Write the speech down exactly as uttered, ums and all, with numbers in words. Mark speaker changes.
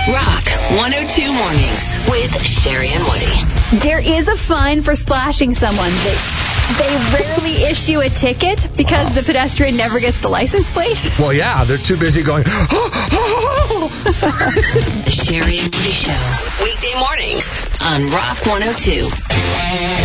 Speaker 1: Rock one oh two Mornings with Sherry and Woody.
Speaker 2: There is a fine for splashing someone. They, they rarely issue a ticket because wow. the pedestrian never gets the license plate.
Speaker 3: Well, yeah, they're too busy going,
Speaker 1: The Sherry and Woody Show. Weekday mornings on Rock one oh two.